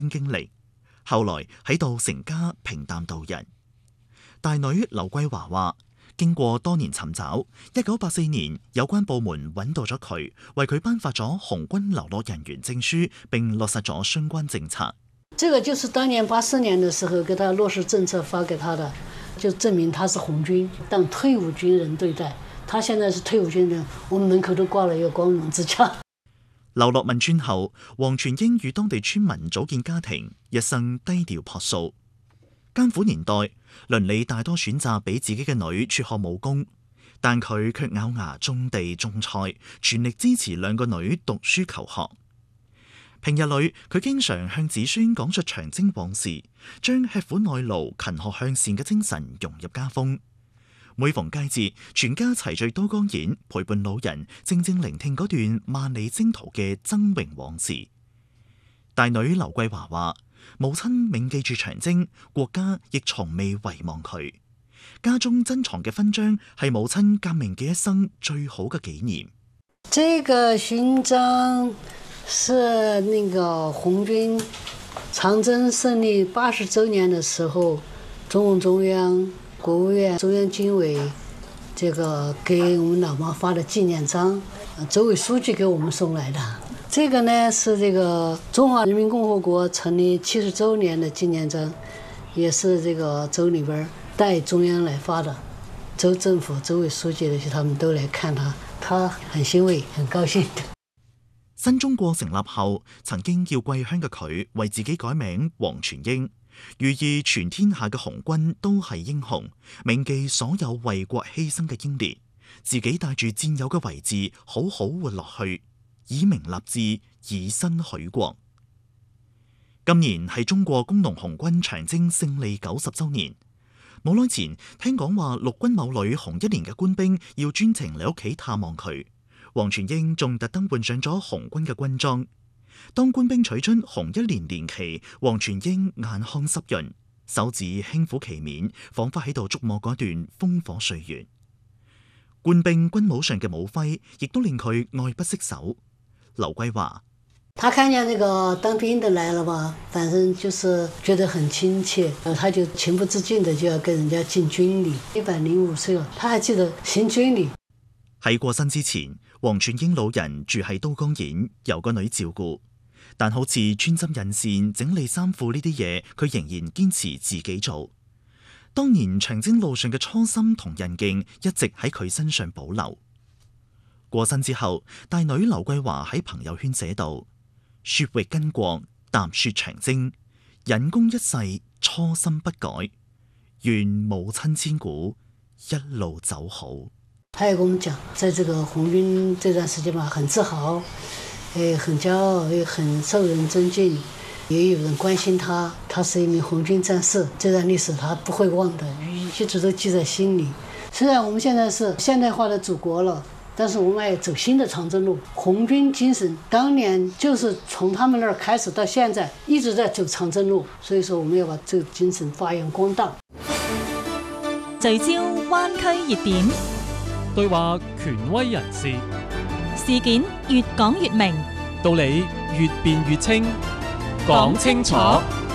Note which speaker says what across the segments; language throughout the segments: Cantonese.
Speaker 1: 經歷，後來喺度成家平淡度日。大女劉桂華話，經過多年尋找，1984年有關部門揾到咗佢，為佢頒發咗紅軍流落人員證書，並落實咗相關政策。
Speaker 2: 這個就是當年84年的時候給他落實政策發給他的，就證明他是紅軍，當退伍軍人對待。他現在是退伍軍人，我們門口都掛了一個光榮之家。
Speaker 1: 流落汶川後，黃全英與當地村民組建家庭，一生低調樸素。艱苦年代，鄰里大多選擇俾自己嘅女輟學武功，但佢卻咬牙種地種菜，全力支持兩個女讀書求學。平日裏，佢經常向子孫講述長征往事，將吃苦耐勞、勤學向善嘅精神融入家風。每逢佳節，全家齊聚都江堰，陪伴老人，靜靜聆聽嗰段萬里征途嘅崢嶸往事。大女劉桂華話：母親銘記住長征，國家亦從未遺忘佢。家中珍藏嘅勳章係母親革命嘅一生最好嘅紀念。
Speaker 2: 這個勳章是那個紅軍長征勝利80週年的時候，中共中央、國務院、中央軍委這個給我們老媽發的紀念章，周委書記給我們送來的。這個呢是這個中華人民共和國成立70週年的紀念章，也是這個州裏邊代中央來發的，州政府、州委書記的他們都來看他很欣慰，很高興。
Speaker 1: 新中國成立後，曾經叫桂香嘅佢為自己改名黃全英，寓意全天下嘅紅軍都係英雄，銘記所有為國犧牲嘅英烈，自己帶住戰友嘅遺志，好好活落去，以名立志，以身許國。今年係中國工農紅軍長征勝利90週年，冇耐前聽講話陸軍某旅紅1連嘅官兵要專程嚟屋企探望佢。黃全英仲特登換上咗紅軍嘅軍裝。當官兵取出紅1連連旗，黃全英眼眶濕潤，手指輕撫旗面，仿佛喺度觸摸嗰段烽火歲月。官兵軍帽上嘅武徽，亦都令佢愛不釋手。劉桂華：
Speaker 2: 他看見那個當兵的來了嘛，反正就是覺得很親切，他就情不自禁的就要跟人家敬軍禮。105歲了，他還記得行軍禮。
Speaker 1: 喺過身之前，黃全英老人住喺都江堰，由個女照顧。但好似穿針引線、整理衫褲呢啲嘢，佢仍然堅持自己做。當年長征路上嘅初心同韌勁，一直喺佢身上保留。過身之後，大女劉桂華喺朋友圈寫道：雪域巾幗，踏雪長征，引弓一世，初心不改，願母親千古，一路走好。
Speaker 2: 他也跟我們講，在這個紅軍這段時間嘛，很自豪，很驕傲，也很受人尊敬，也有人關心他。他是一名紅軍戰士，這段歷史他不會忘的，一直都記在心裏。雖然我們現在是現代化的祖國了，但是我們要走新的長征路。紅軍精神當年就是從他們那兒開始到現在一直在走長征路，所以說我們要把這個精神發揚光大。
Speaker 3: 聚焦灣區熱點。
Speaker 4: 對話權威人士，
Speaker 3: 事件越講越明，
Speaker 4: 道理越辯越清，講清楚。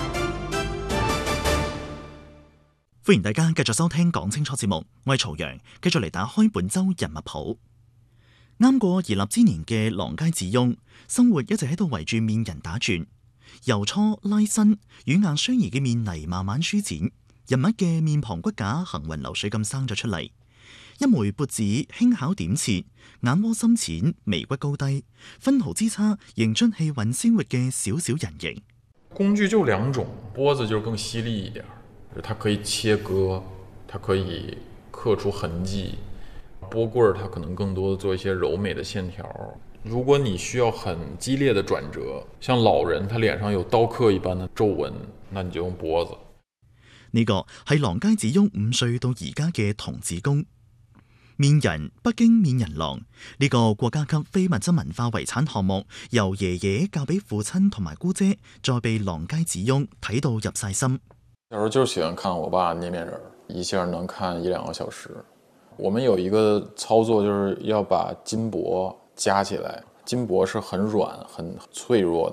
Speaker 1: 歡迎大家繼續收聽講清楚節目，我係曹陽，繼續嚟打開本周人物譜。啱過而立之年嘅郎街子翁，生活一直喺度圍住面人打轉，由初拉伸，軟硬相宜嘅面泥慢慢舒展，人物嘅面龐骨架行雲流水咁生咗出嚟。一枚缽子輕巧點切，眼窩深淺，眉骨高低，分毫之差，形出氣韻鮮活嘅小小人形。
Speaker 5: 工具就兩種，缽子就更犀利一點，它可以切割，它可以刻出痕跡。缽棍它可能更多的做一些柔美的線條。如果你需要很激烈的轉折，像老人他臉上有刀刻一般的皺紋，那你就用缽子。
Speaker 1: 呢個係郎街子翁5歲到而家嘅童子功。面人北京面人郎呢個國家級非物質文化遺產項目，由爺爺教俾父親同埋姑姐，再被郎街子翁睇到入晒心。
Speaker 5: 小時候就喜歡看我爸捏面人，一下能看1-2個小時。我們有一個操作，就是要把金箔夾起來，金箔是很軟很脆弱的嘛，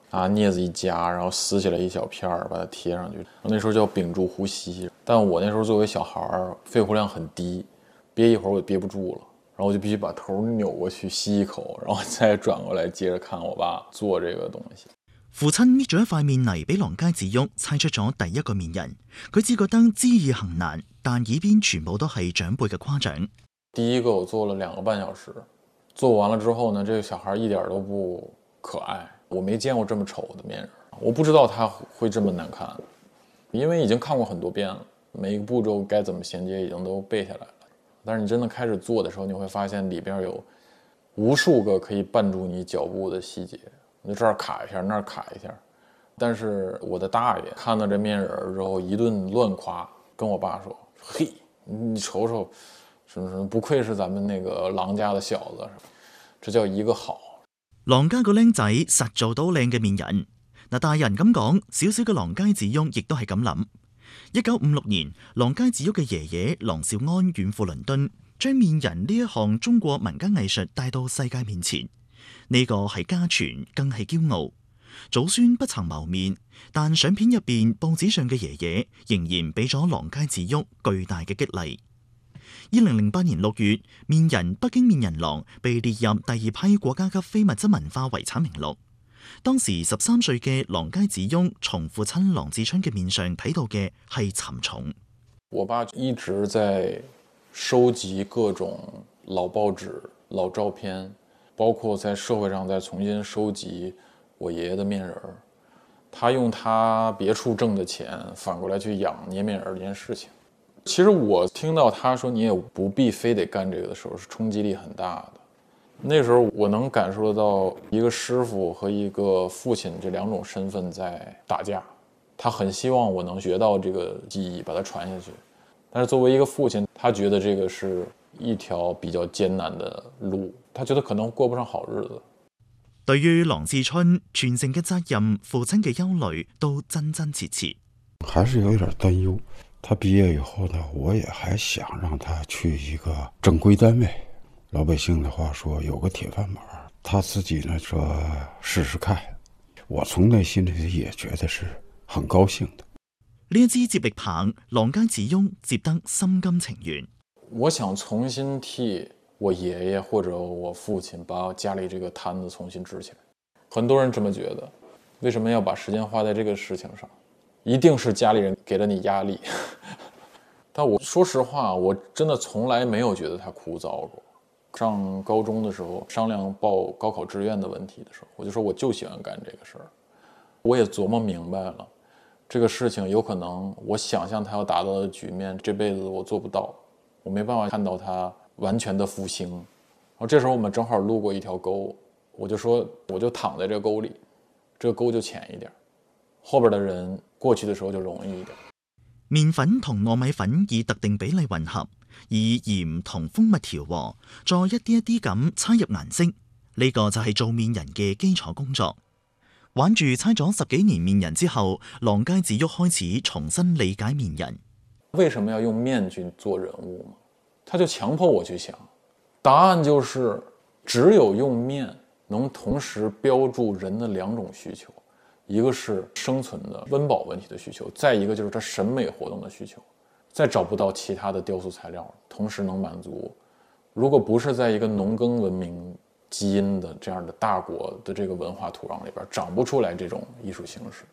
Speaker 5: 拿镊子一夹，然后撕起来一小片儿，把它贴上去。那时候叫屏住呼吸，但我那时候作为小孩儿，肺活量很低，憋一会儿我憋不住了，然后我就必须把头扭过去吸一口，然后再轉過來接着看我爸做這個東西。
Speaker 1: 父親搣咗一塊面泥俾郎佳子旭猜出咗第一個面人，佢只覺得知易行難，但耳邊全部都係長輩嘅誇獎。
Speaker 5: 第一個我做了2個半小時，做完了之後呢，這個小孩一點都不可愛，我沒見過這麼醜的面人，我不知道他會這麼難看，因為已經看過很多遍了，每一個步驟該怎麼銜接已經都背下來了。但是你真的開始做的時候，你會發現裡邊有無數個可以絆住你腳步的細節，你就這兒卡一下，那兒卡一下。但是我的大爺看到這面人之後一頓亂誇，跟我爸說：“嘿，你瞅瞅，什麼什麼，不愧是咱們那個郎家的小子，這叫一個好。”
Speaker 1: 郎家個僆仔實做到靚嘅面人。嗱，大人咁講，小小嘅郎佳子旭亦都係咁諗。1956年，郎佳子旭嘅爺爺郎兆安遠赴倫敦，將面人呢一項中國民間藝術帶到世界面前。呢個係家傳，更係驕傲。祖孫不曾謀面，但相片入邊報紙上嘅爺爺仍然俾咗郎佳子旭巨大嘅激勵。2008年6月，面人北京面人廊被列入第2批國家級非物質文化遺產名錄。當時13歲嘅郎佳子旭從父親郎志春嘅面上睇到嘅係沉重。
Speaker 5: 我爸一直在收集各種老報紙、老照片，包括在社會上再重新收集我爺爺的面人。他用他別處掙的錢反過來去養捏面人這件事情。其實我聽到他說你也不必非得幹這個的時候，是衝擊力很大的。那時候我能感受得到一個師傅和一個父親這兩種身份在打架，他很希望我能學到這個技藝，把它傳下去。但是作為一個父親，他覺得這個是一條比較艱難的路，他覺得可能過不上好日子。
Speaker 1: 對於郎志春傳承嘅責任，父親嘅憂慮都真真切切，
Speaker 6: 還是有點擔憂。他畢業以後呢，我也還想讓他去一個正規單位。老百姓的話說，有個鐵飯碗，他自己呢說試試看。我從內心裏也覺得是很高興的。
Speaker 1: 呢一支接力棒，郎佳子旭接得心甘情願。
Speaker 5: 我想重新替我爺爺或者我父親把家裏這個攤子重新支起來。很多人這麼覺得，為什麼要把時間花在這個事情上？一定是家裏人給了你壓力。但我說實話，我真的從來沒有覺得它枯燥過。上高中的時候商量報高考志願的問題的時候，我就說我就喜歡幹這個事兒。我也琢磨明白了，這個事情有可能我想象它要達到的局面，這輩子我做不到，我沒辦法看到它完全的復興。然後這時候我們正好路過一條溝，我就說我就躺在這個溝裡，這個溝就淺一點，後邊的人過去的時候就容易一點。
Speaker 1: 麵粉同糯米粉以特定比例混合，以鹽同蜂蜜調和，再一啲一啲咁猜入顏色，呢個就係做面人嘅基礎工作。玩住猜咗10幾年面人之後，郎佳子旭開始重新理解面人。
Speaker 5: 為什麼要用面去做人物嗎？他就強迫我去想，答案就是只有用面能同時標注人的2種需求，一個是生存的溫飽問題的需求，再一個就是他審美活動的需求，再找不到其他的雕塑材料同時能滿足。如果不是在一個農耕文明基因的這樣的大國的這個文化土壤裏邊，長不出來這種藝術形式。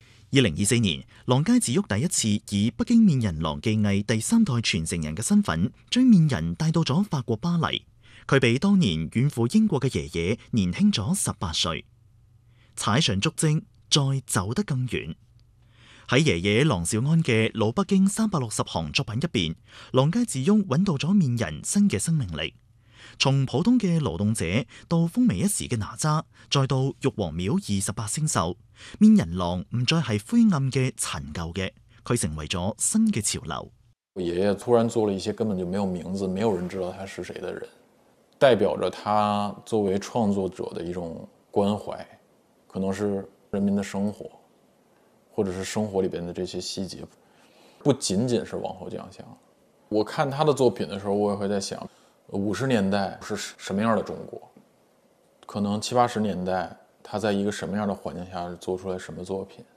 Speaker 1: 2024年，郎佳子旭第一次以北京面人廊技藝第3代傳承人嘅身份，將面人帶到咗法國巴黎。佢比當年遠赴英國嘅爺爺年輕咗18歲，踩上足跡，再走得更遠。喺爺爺郎兆安嘅老北京360行作品入邊，郎佳子旭揾到咗面人新嘅生命力。從普通嘅勞動者到風靡一時嘅哪吒，再到玉皇廟28星宿，面人廊唔再係灰暗嘅陳舊嘅，佢成為咗新嘅潮流。
Speaker 5: 我爺爺突然做了一些根本就沒有名字，沒有人知道他是誰的人，代表着他作為創作者的一種關懷，可能是人民的生活，或者是生活裏邊的這些細節，不僅僅是往後將相。我看他的作品的時候，我也會在想50年代是什麼樣的中國？可能70、80年代他在一个什么样的环境下做出来什么作品。